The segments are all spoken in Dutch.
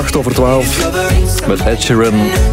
11:08 met Ed Sheeran.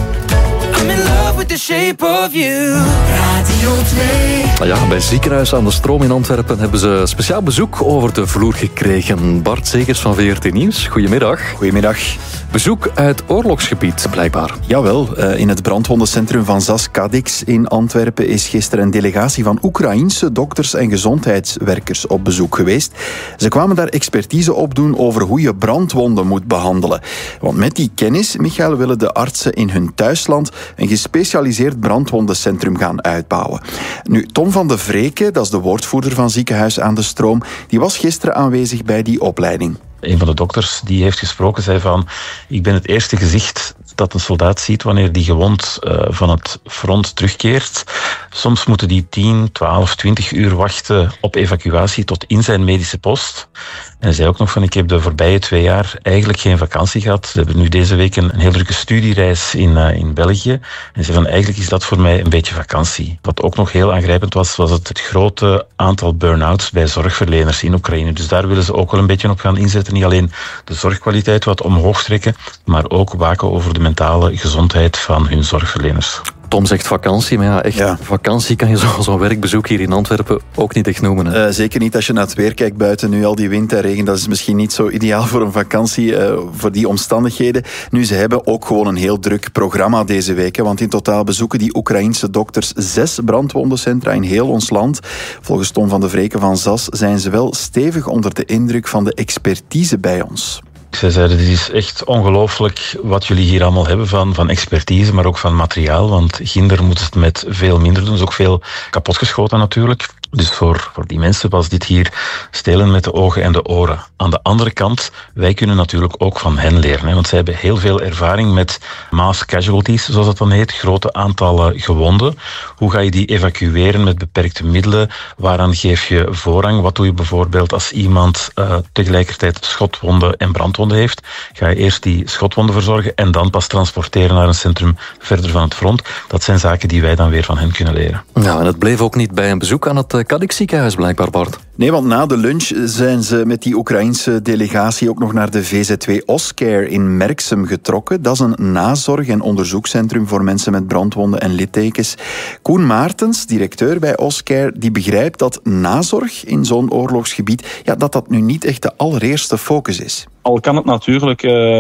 I'm in love with the shape of you. Radio 2. Ja, bij Ziekenhuis aan de Stroom in Antwerpen hebben ze speciaal bezoek over de vloer gekregen. Bart Zegers van VRT Nieuws, goedemiddag. Goedemiddag. Bezoek uit oorlogsgebied, blijkbaar. Jawel, in het brandwondencentrum van ZAS Cadix in Antwerpen is gisteren een delegatie van Oekraïense dokters en gezondheidswerkers op bezoek geweest. Ze kwamen daar expertise opdoen over hoe je brandwonden moet behandelen. Want met die kennis, Michael, willen de artsen in hun thuisland een gespecialiseerd brandwondencentrum gaan uitbouwen. Nu, Tom van de Vreken, dat is de woordvoerder van Ziekenhuis aan de Stroom, die was gisteren aanwezig bij die opleiding. Een van de dokters die heeft gesproken zei van: ik ben het eerste gezicht dat een soldaat ziet wanneer die gewond van het front terugkeert. Soms moeten die 10, 12, 20 uur wachten op evacuatie tot in zijn medische post. En hij zei ook nog van: ik heb de voorbije 2 jaar eigenlijk geen vakantie gehad. We hebben nu deze week een heel drukke studiereis in België. En hij zei van: eigenlijk is dat voor mij een beetje vakantie. Wat ook nog heel aangrijpend was het grote aantal burn-outs bij zorgverleners in Oekraïne. Dus daar willen ze ook wel een beetje op gaan inzetten. Niet alleen de zorgkwaliteit wat omhoog trekken, maar ook waken over de mentale gezondheid van hun zorgverleners. Tom zegt vakantie, maar ja, echt vakantie kan je zo'n werkbezoek hier in Antwerpen ook niet echt noemen. Hè? Zeker niet als je naar het weer kijkt buiten, nu al die wind en regen, dat is misschien niet zo ideaal voor een vakantie, voor die omstandigheden. Nu, ze hebben ook gewoon een heel druk programma deze week, want in totaal bezoeken die Oekraïense dokters 6 brandwondencentra in heel ons land. Volgens Tom van de Vreken van ZAS zijn ze wel stevig onder de indruk van de expertise bij ons. Zij zeiden: dit is echt ongelooflijk wat jullie hier allemaal hebben van expertise, maar ook van materiaal. Want ginder moeten het met veel minder doen. Dus ook veel kapotgeschoten natuurlijk. Dus voor die mensen was dit hier stelen met de ogen en de oren. Aan de andere kant, wij kunnen natuurlijk ook van hen leren. Hè, want zij hebben heel veel ervaring met mass casualties, zoals dat dan heet. Grote aantallen gewonden. Hoe ga je die evacueren met beperkte middelen? Waaraan geef je voorrang? Wat doe je bijvoorbeeld als iemand tegelijkertijd schotwonden en brandwonden heeft? Ga je eerst die schotwonden verzorgen en dan pas transporteren naar een centrum verder van het front? Dat zijn zaken die wij dan weer van hen kunnen leren. Nou, en het bleef ook niet bij een bezoek aan het Cadix ziekenhuis, blijkbaar, Bart. Nee, want na de lunch zijn ze met die Oekraïense delegatie ook nog naar de VZ2 Oscare in Merksem getrokken. Dat is een nazorg- en onderzoekscentrum voor mensen met brandwonden en littekens. Koen Maartens, directeur bij Oscare, die begrijpt dat nazorg in zo'n oorlogsgebied, dat nu niet echt de allereerste focus is. Al kan het natuurlijk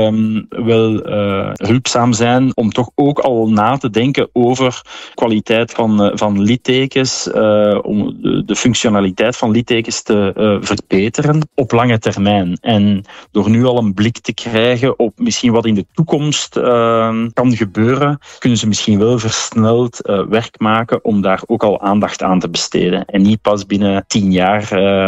wel hulpzaam zijn om toch ook al na te denken over kwaliteit van littekens, om de functionaliteit van littekens te verbeteren op lange termijn. En door nu al een blik te krijgen op misschien wat in de toekomst kan gebeuren, kunnen ze misschien wel versneld werk maken om daar ook al aandacht aan te besteden. En niet pas binnen 10 jaar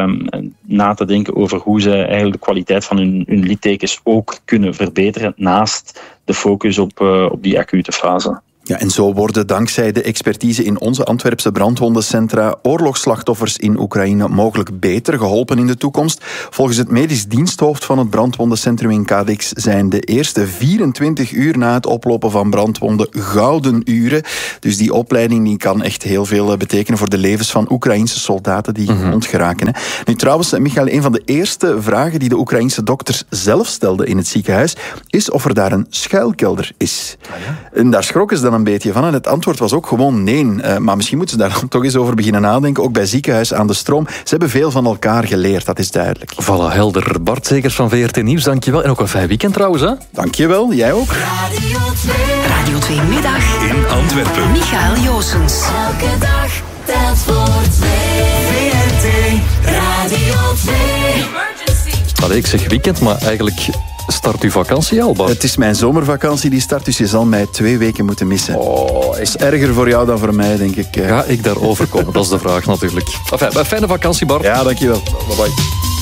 na te denken over hoe ze eigenlijk de kwaliteit van hun littekens ook kunnen verbeteren naast de focus op die acute fase. Ja, en zo worden dankzij de expertise in onze Antwerpse brandwondencentra oorlogsslachtoffers in Oekraïne mogelijk beter geholpen in de toekomst. Volgens het medisch diensthoofd van het brandwondencentrum in Cadix zijn de eerste 24 uur na het oplopen van brandwonden gouden uren. Dus die opleiding die kan echt heel veel betekenen voor de levens van Oekraïense soldaten die gewond geraken. Hè. Nu trouwens, Michael, een van de eerste vragen die de Oekraïense dokters zelf stelden in het ziekenhuis is of er daar een schuilkelder is. Ah, ja? En daar schrokken ze dan een beetje van. En het antwoord was ook gewoon nee. Maar misschien moeten ze daar dan toch eens over beginnen nadenken. Ook bij Ziekenhuis aan de Stroom. Ze hebben veel van elkaar geleerd, dat is duidelijk. Voilà, helder. Bart Zegers van VRT Nieuws, dankjewel. En ook een fijn weekend trouwens, hè? Dankjewel, jij ook. Radio 2 middag. In Antwerpen. Michael Joosens. Elke dag telt voor 2. VRT Radio 2. Allee, ik zeg weekend, maar eigenlijk start uw vakantie al, Bart. Het is mijn zomervakantie die start, dus je zal mij 2 weken moeten missen. Dat is erger voor jou dan voor mij, denk ik. Ga ik daar overkomen? Dat is de vraag natuurlijk. Enfin, fijne vakantie, Bart. Ja, dankjewel. Bye bye.